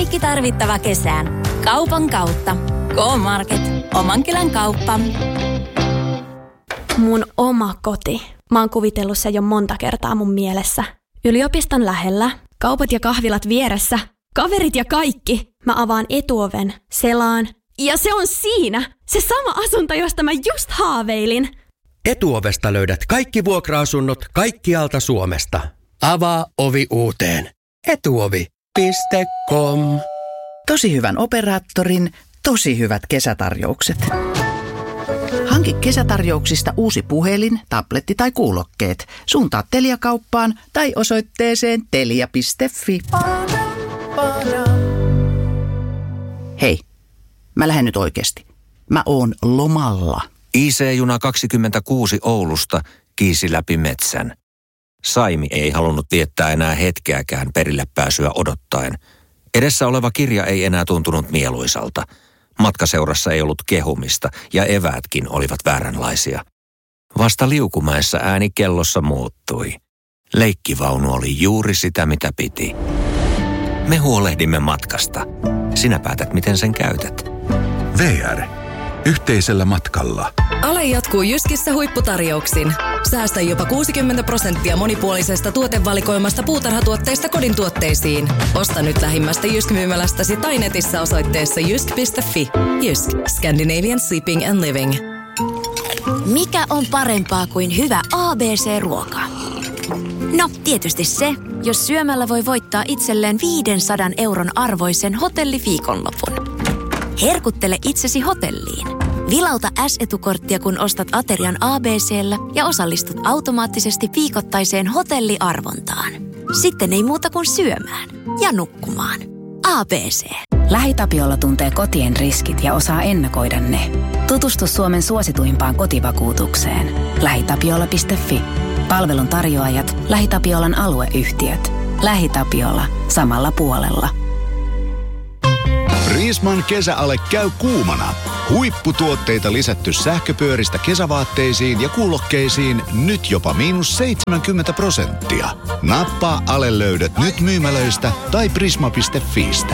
Kaikki tarvittava kesään. Kaupan kautta. K-Market. Oman kylän kauppa. Mun oma koti. Mä oon kuvitellut se jo monta kertaa mun mielessä. Yliopiston lähellä, kaupat ja kahvilat vieressä, kaverit ja kaikki. Mä avaan etuoven, selaan. Ja se on siinä! Se sama asunto, josta mä just haaveilin. Etuovesta löydät kaikki vuokra-asunnot kaikkialta Suomesta. Avaa ovi uuteen. Etuovi.com. Tosi hyvän operaattorin, tosi hyvät kesätarjoukset. Hanki kesätarjouksista uusi puhelin, tabletti tai kuulokkeet. Suuntaa Telia-kauppaan tai osoitteeseen telia.fi. Hei, mä lähden nyt oikeasti. Mä oon lomalla. IC-juna 26 Oulusta kiisi läpi metsän. Saimi ei halunnut viettää enää hetkeäkään perille pääsyä odottaen. Edessä oleva kirja ei enää tuntunut mieluisalta. Matkaseurassa ei ollut kehumista ja eväätkin olivat vääränlaisia. Vasta Liukumäessä ääni kellossa muuttui. Leikkivaunu oli juuri sitä, mitä piti. Me huolehdimme matkasta. Sinä päätät, miten sen käytät. VR. Yhteisellä matkalla. Ale jatkuu Jyskissä huipputarjouksin. Säästä jopa 60% monipuolisesta tuotevalikoimasta puutarhatuotteista kodin tuotteisiin. Osta nyt lähimmästä Jysk-myymälästäsi tai netissä osoitteessa jysk.fi. Jysk. Scandinavian Sleeping and Living. Mikä on parempaa kuin hyvä ABC-ruoka? No, tietysti se, jos syömällä voi voittaa itselleen 500 € arvoisen hotelliviikonlopun. Herkuttele itsesi hotelliin. Vilauta S-etukorttia, kun ostat aterian ABC:llä ja osallistut automaattisesti viikoittaiseen hotelliarvontaan. Sitten ei muuta kuin syömään ja nukkumaan. ABC. LähiTapiola tuntee kotien riskit ja osaa ennakoida ne. Tutustu Suomen suosituimpaan kotivakuutukseen. LähiTapiola.fi. Palvelun tarjoajat, LähiTapiolan alueyhtiöt. LähiTapiola. Samalla puolella. Riisman kesäale käy kuumana. Huipputuotteita lisätty sähköpyöristä kesävaatteisiin ja kuulokkeisiin nyt jopa -70%. Nappaa Ale löydät nyt myymälöistä tai prisma.fiistä.